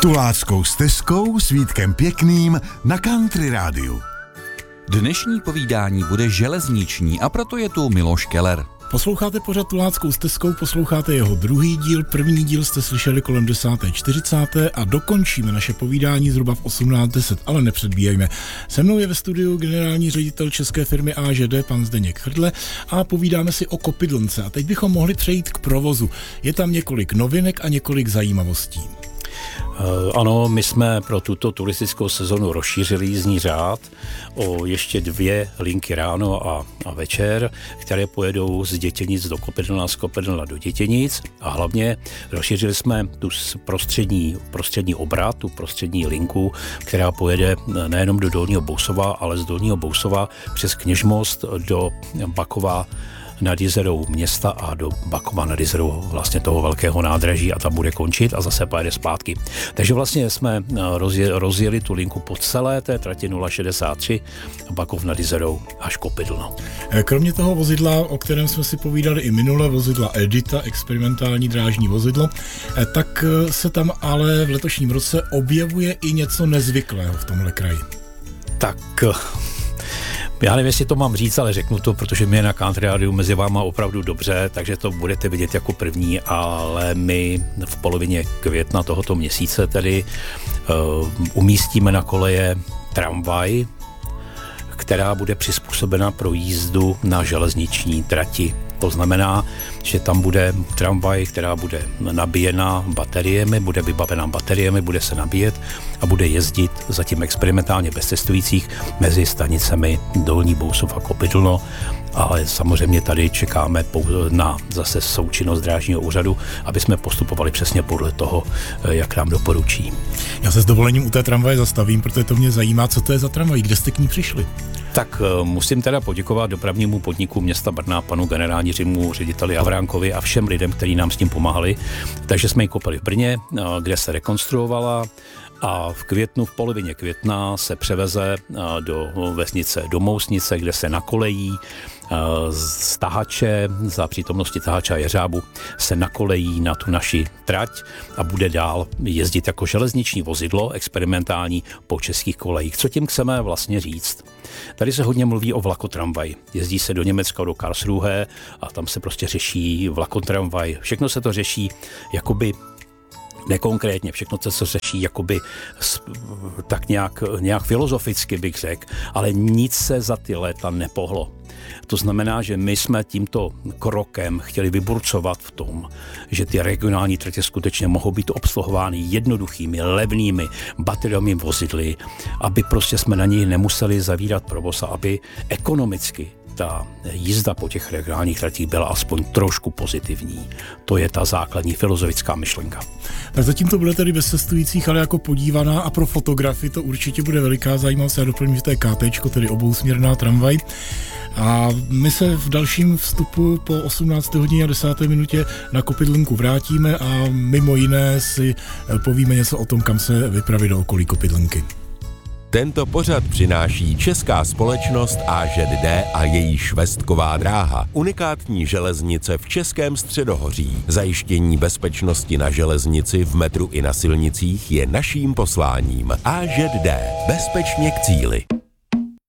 Tuláckou stezkou s Vítkem Pěkným na Country Rádiu. Dnešní povídání bude železniční a proto je tu Miloš Keller. Posloucháte pořad Tuláckou stezkou, posloucháte jeho druhý díl, první díl jste slyšeli kolem 10:40 a dokončíme naše povídání zhruba v 18:10, ale nepředbíjejme. Se mnou je ve studiu generální ředitel české firmy AŽD, pan Zdeněk Chrdle, a povídáme si o Kopydlnce. A teď bychom mohli přejít k provozu. Je tam několik novinek a několik zajímavostí. Ano, my jsme pro tuto turistickou sezonu rozšířili jízdní řád o ještě 2 linky ráno a večer, které pojedou z Dětěnic do Kopydlna, z Kopydlna do Dětěnic, a hlavně rozšířili jsme tu prostřední obrat, tu prostřední linku, která pojede nejenom do Dolního Bousova, ale z Dolního Bousova přes Kněžmost do Bakova nad Jizerou města a do Bakova nad Jizerou vlastně toho velkého nádraží, a tam bude končit a zase pojede zpátky. Takže vlastně jsme rozjeli tu linku po celé té trati 063 Bakov nad Jizerou až Kopydlno. Kromě toho vozidla, o kterém jsme si povídali i minule, vozidla Edita, experimentální drážní vozidlo, tak se tam ale v letošním roce objevuje i něco nezvyklého v tomhle kraji. Tak já nevím, jestli to mám říct, ale řeknu to, protože my je na Country Rádiu mezi váma opravdu dobře, takže to budete vidět jako první, ale my v polovině května tohoto měsíce tedy umístíme na koleje tramvaj, která bude přizpůsobena pro jízdu na železniční trati. To znamená, že tam bude tramvaj, která bude nabíjena bateriemi, bude vybavená bateriemi, bude se nabíjet a bude jezdit zatím experimentálně bez cestujících mezi stanicemi Dolní Bousov a Kopydlno, ale samozřejmě tady čekáme na zase součinnost drážního úřadu, aby jsme postupovali přesně podle toho, jak nám doporučí. Já se s dovolením u té tramvaje zastavím, protože to mě zajímá, co to je za tramvaj, kde jste k ní přišli. Tak musím teda poděkovat dopravnímu podniku města Brna, panu generálnímu řediteli Havránkovi a všem lidem, kteří nám s tím pomáhali. Takže jsme ji koupili v Brně, kde se rekonstruovala, a v polovině května se převeze do vesnice do Mousnice, kde se nakolejí z tahače, za přítomnosti tahače a jeřábu se nakolejí na tu naši trať a bude dál jezdit jako železniční vozidlo experimentální po českých kolejích. Co tím chceme vlastně říct? Tady se hodně mluví o vlakotramvaj. Jezdí se do Německa, do Karlsruhe a tam se prostě řeší vlakotramvaj. Všechno se to řeší jakoby nekonkrétně, všechno se řeší jakoby tak nějak filozoficky, bych řekl, ale nic se za ty léta nepohlo. To znamená, že my jsme tímto krokem chtěli vyburcovat v tom, že ty regionální tratě skutečně mohou být obsluhovány jednoduchými, levnými bateriovými vozidly, aby prostě jsme na něj nemuseli zavírat provoz a aby ekonomicky ta jízda po těch regionálních tratích byla aspoň trošku pozitivní. To je ta základní filozofická myšlenka. Tak zatím to bude tedy bez cestujících, ale jako podívaná, a pro fotografy to určitě bude veliká zajímavost. Já doplním, že to je KTčko, tedy obousměrná tramvaj. A my se v dalším vstupu po 18. hodině a 10. minutě na Kopydlnku vrátíme a mimo jiné si povíme něco o tom, kam se vypravit do okolí Kopydlnky. Tento pořad přináší česká společnost AŽD a její švestková dráha. Unikátní železnice v Českém středohoří. Zajištění bezpečnosti na železnici, v metru i na silnicích je naším posláním. AŽD. Bezpečně k cíli.